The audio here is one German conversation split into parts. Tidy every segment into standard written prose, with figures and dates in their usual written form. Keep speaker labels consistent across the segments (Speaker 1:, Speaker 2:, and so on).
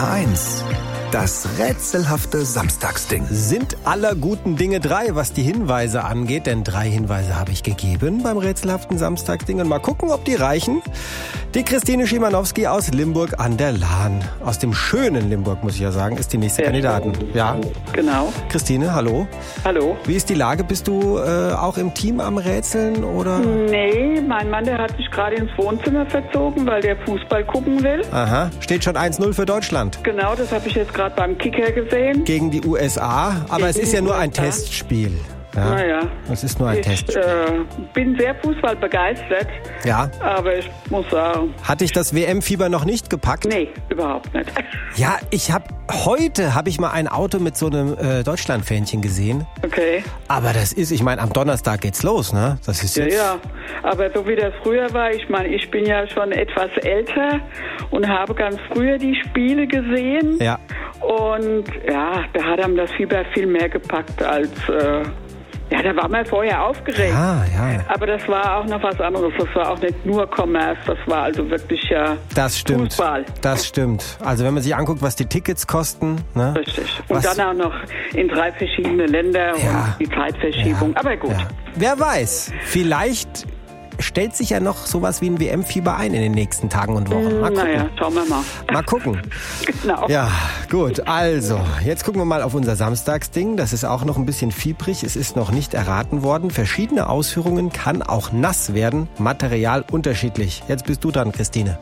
Speaker 1: HR1, das rätselhafte Samstagsding.
Speaker 2: Sind aller guten Dinge 3, was die Hinweise angeht, denn 3 Hinweise habe ich gegeben beim rätselhaften Samstagsding. Und mal gucken, ob die reichen. Die Christine Schimanowski aus Limburg an der Lahn. Aus dem schönen Limburg, muss ich ja sagen, ist die nächste Kandidatin. Ja,
Speaker 3: genau.
Speaker 2: Christine, hallo.
Speaker 3: Hallo.
Speaker 2: Wie ist die Lage? Bist du auch im Team am Rätseln, oder?
Speaker 3: Nee, mein Mann, der hat sich gerade ins Wohnzimmer verzogen, weil der Fußball gucken will.
Speaker 2: Aha, steht schon 1-0 für Deutschland.
Speaker 3: Genau, das habe ich jetzt gerade beim Kicker gesehen.
Speaker 2: Gegen die USA, aber es ist ja nur ein Testspiel. Ja,
Speaker 3: naja.
Speaker 2: Es ist nur ein Testspiel.
Speaker 3: Ich bin sehr fußballbegeistert.
Speaker 2: Ja.
Speaker 3: Aber ich muss sagen...
Speaker 2: Hat dich das WM-Fieber noch nicht gepackt?
Speaker 3: Nee, überhaupt nicht.
Speaker 2: Ja, heute habe ich mal ein Auto mit so einem Deutschland-Fähnchen gesehen.
Speaker 3: Okay.
Speaker 2: Aber das ist, ich meine, am Donnerstag geht's los, ne? Das ist jetzt...
Speaker 3: Ja, aber so wie das früher war, ich meine, ich bin ja schon etwas älter und habe ganz früher die Spiele gesehen.
Speaker 2: Ja.
Speaker 3: Und ja, da hat einem das Fieber viel mehr gepackt als... Ja, da war man vorher aufgeregt.
Speaker 2: Ja.
Speaker 3: Aber das war auch noch was anderes. Das war auch nicht nur Commerce. Das war also wirklich
Speaker 2: das stimmt.
Speaker 3: Fußball.
Speaker 2: Das stimmt. Also wenn man sich anguckt, was die Tickets kosten. Ne?
Speaker 3: Richtig. Und dann auch noch in 3 verschiedene Länder und die Zeitverschiebung. Aber gut.
Speaker 2: Ja. Wer weiß, vielleicht stellt sich ja noch sowas wie ein WM-Fieber ein in den nächsten Tagen und Wochen. Mal gucken.
Speaker 3: Naja, schauen wir mal.
Speaker 2: Mal gucken.
Speaker 3: Genau.
Speaker 2: Ja, gut. Also, jetzt gucken wir mal auf unser Samstagsding. Das ist auch noch ein bisschen fiebrig. Es ist noch nicht erraten worden. Verschiedene Ausführungen, kann auch nass werden. Material unterschiedlich. Jetzt bist du dran, Christine.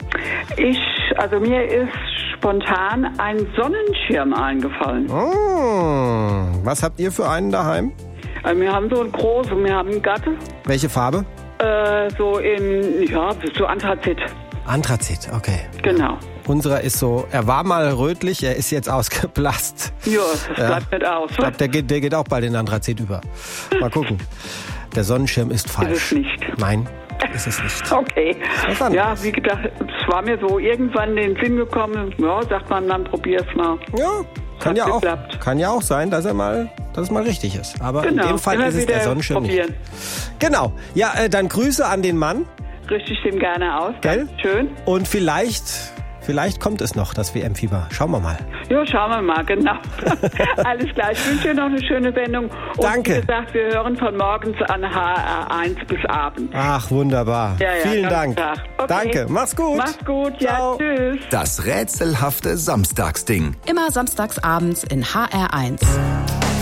Speaker 3: Mir ist spontan ein Sonnenschirm eingefallen.
Speaker 2: Oh, was habt ihr für einen daheim?
Speaker 3: Wir haben so einen großen, wir haben einen Gatte.
Speaker 2: Welche Farbe?
Speaker 3: So Anthrazit.
Speaker 2: Anthrazit, okay.
Speaker 3: Genau.
Speaker 2: Unserer ist so, er war mal rötlich, er ist jetzt ausgeblasst.
Speaker 3: Ja, das bleibt nicht aus.
Speaker 2: Ich glaube, der geht auch bald in Anthrazit über. Mal gucken. Der Sonnenschirm ist falsch.
Speaker 3: Ist es nicht.
Speaker 2: Nein, ist es nicht.
Speaker 3: Okay. Ja, wie gedacht, es war mir so irgendwann in den Sinn gekommen, ja, sagt man, dann probier's mal.
Speaker 2: Ja, kann ja auch sein, dass es mal richtig ist. Aber in dem Fall ist es der Sonnenschirm nicht. Genau. Ja, dann Grüße an den Mann.
Speaker 3: Richte ich dem gerne aus.
Speaker 2: Gell?
Speaker 3: Schön.
Speaker 2: Und vielleicht kommt es noch, das WM-Fieber. Schauen wir mal.
Speaker 3: Ja, schauen wir mal, genau. Alles klar. Ich wünsche dir noch eine schöne Sendung. Und
Speaker 2: danke.
Speaker 3: Wie gesagt, wir hören von morgens an HR1 bis abends.
Speaker 2: Ach, wunderbar.
Speaker 3: Ja,
Speaker 2: vielen Dank.
Speaker 3: Okay.
Speaker 2: Danke. Mach's gut.
Speaker 3: Mach's gut. Ja, tschüss.
Speaker 1: Das rätselhafte Samstagsding.
Speaker 4: Immer samstags abends in HR1.